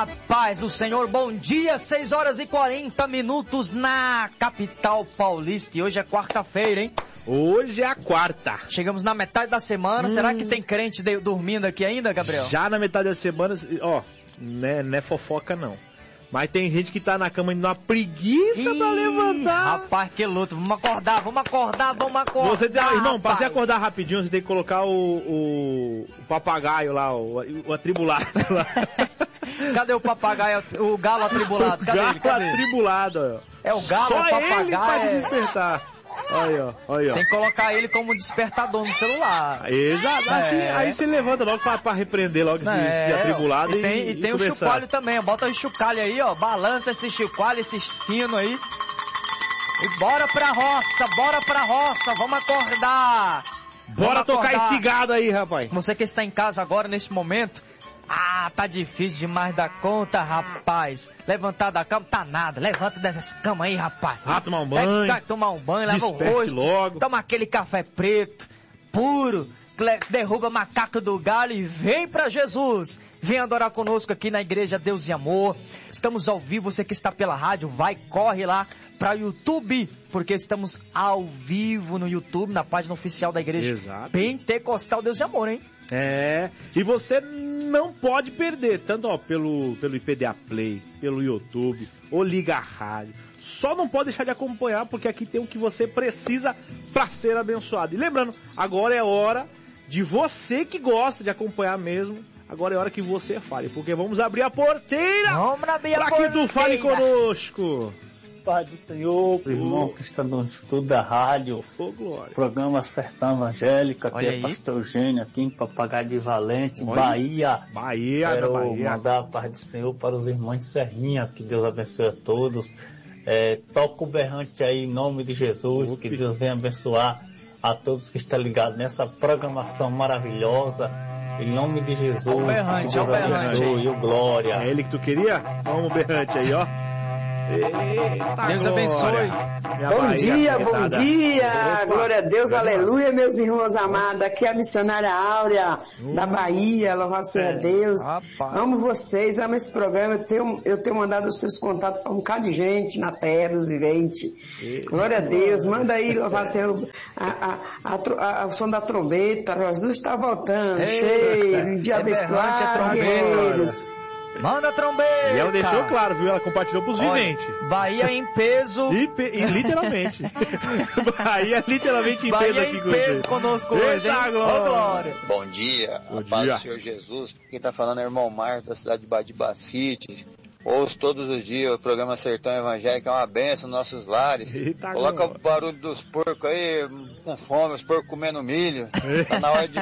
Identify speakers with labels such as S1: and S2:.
S1: A paz do Senhor, bom dia, 6h40 na capital paulista. E hoje é quarta-feira, hein?
S2: Hoje é a quarta.
S1: Chegamos na metade da semana. Será que tem crente dormindo aqui ainda, Gabriel?
S2: Já na metade da semana, não é fofoca não. Mas tem gente que tá na cama indo numa preguiça pra levantar.
S1: Rapaz, que luta. Vamos acordar.
S2: Você tem, irmão, pra você acordar rapidinho, você tem que colocar o papagaio lá, o atribulado lá.
S1: Cadê o papagaio, o galo atribulado? Cadê ele?
S2: Atribulado, ó.
S1: É o galo,
S2: só
S1: o papagaio.
S2: Ele pode despertar. Aí, ó.
S1: Tem que colocar ele como despertador no celular.
S2: Exato. Aí você levanta logo pra repreender logo esse atribulado.
S1: E tem o chocalho também. Bota o chocalho aí, ó. Balança esse chocalho, esse sino aí. E bora pra roça. Vamos acordar.
S2: Bora tocar esse gado aí, rapaz.
S1: Você que está em casa agora, nesse momento. Tá difícil demais da conta, rapaz. Levantar da cama, tá nada. Levanta dessa cama aí, rapaz.
S2: Vai tomar um banho.
S1: Vai tomar um banho, lava o rosto.
S2: Logo.
S1: Toma aquele café preto, puro. Derruba macaco do galho e vem pra Jesus. Vem adorar conosco aqui na Igreja Deus e Amor. Estamos ao vivo, você que está pela rádio, corre lá para YouTube, porque estamos ao vivo no YouTube, na página oficial da Igreja.
S2: Exato.
S1: Pentecostal Deus e Amor, hein?
S2: E você não pode perder, tanto pelo IPDA Play, pelo YouTube, ou liga a rádio. Só não pode deixar de acompanhar, porque aqui tem o que você precisa para ser abençoado. E lembrando, agora é hora de você que gosta de acompanhar mesmo, agora é hora que você fale, porque vamos abrir a porteira para que tu fale conosco.
S3: Pai do Senhor, irmão que está no estudo da rádio, programa Sertão Evangélica, aqui é Pastor Eugênio, aqui em Papagaio de Valente, Bahia. Quero mandar a paz do Senhor para os irmãos de Serrinha, que Deus abençoe a todos. Toca o berrante aí em nome de Jesus, que Deus venha abençoar a todos que estão ligados nessa programação maravilhosa. Em nome de Jesus,
S1: que Deus
S3: abençoe, o glória.
S2: É ele que tu queria? Vamos o berrante aí, ó. Eita,
S1: Deus abençoe.
S4: Bom dia. Opa, glória a Deus, aleluia, meus irmãos amados. Aqui é a missionária Áurea, da Bahia, louvado seja Deus. Amo vocês, amo esse programa. Eu tenho mandado os seus contatos para um bocado de gente na terra dos viventes. Glória a Deus, manda aí, louvado seja o som da trombeta. Jesus está voltando, cheio, de abençoado, guerreiros.
S1: Manda a trombeta!
S2: E ela deixou claro, viu? Ela compartilhou pros viventes.
S1: Bahia em peso.
S2: E literalmente. Bahia literalmente em peso aqui com
S1: peso conosco hoje, hein?
S5: Glória! Bom dia, a paz do Senhor Jesus. Quem tá falando é o irmão Márcio, da cidade de Badibacite. Ouço todos os dias o programa Sertão Evangélico, é uma benção nos nossos lares. Coloca o barulho dos porcos aí, com fome, os porcos comendo milho. Tá na hora de